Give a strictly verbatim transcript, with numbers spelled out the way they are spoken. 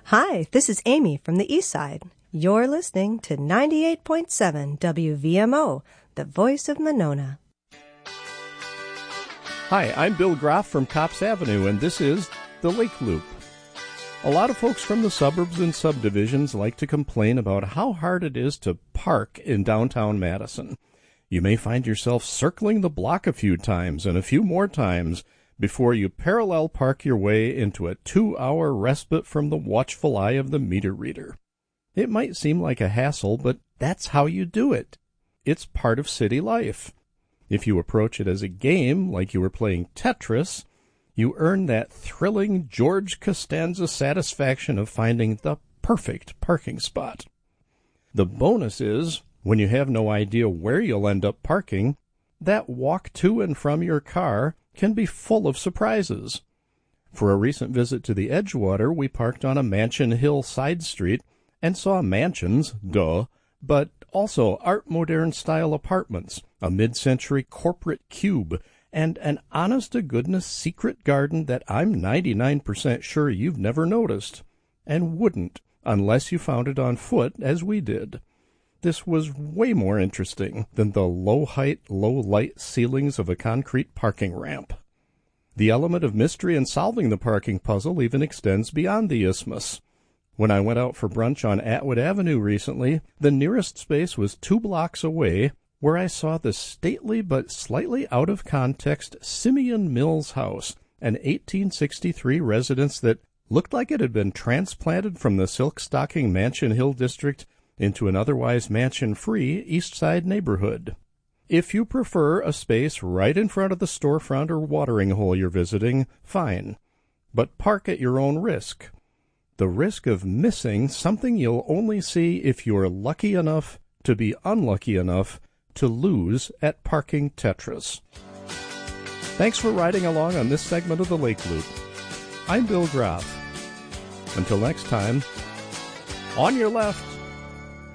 Hi, this is Amy from the East Side. You're listening to ninety-eight point seven W V M O, the voice of Monona. Hi, I'm Bill Groff from Copps Avenue, and this is The Lake Loop. A lot of folks from the suburbs and subdivisions like to complain about how hard it is to park in downtown Madison. You may find yourself circling the block a few times and a few more times before you parallel park your way into a two-hour respite from the watchful eye of the meter reader. It might seem like a hassle, but that's how you do it. It's part of city life. If you approach it as a game, like you were playing Tetris, you earn that thrilling George Costanza satisfaction of finding the perfect parking spot. The bonus is, when you have no idea where you'll end up parking, that walk to and from your car can be full of surprises. For a recent visit to the Edgewater, we parked on a Mansion Hill side street and saw mansions, duh, but also Art Moderne-style apartments, a mid-century corporate cube, and an honest-to-goodness secret garden that I'm ninety-nine percent sure you've never noticed, and wouldn't unless you found it on foot as we did. This was way more interesting than the low-height, low-light ceilings of a concrete parking ramp. The element of mystery in solving the parking puzzle even extends beyond the isthmus. When I went out for brunch on Atwood Avenue recently, the nearest space was two blocks away, where I saw the stately but slightly out-of-context Simeon Mills House, an eighteen sixty-three residence that looked like it had been transplanted from the silk-stocking Mansion Hill district into an otherwise mansion-free East Side neighborhood. If you prefer a space right in front of the storefront or watering hole you're visiting, fine. But park at your own risk. The risk of missing something you'll only see if you're lucky enough to be unlucky enough to lose at parking Tetris. Thanks for riding along on this segment of the Lake Loop. I'm Bill Groff. Until next time, on your left.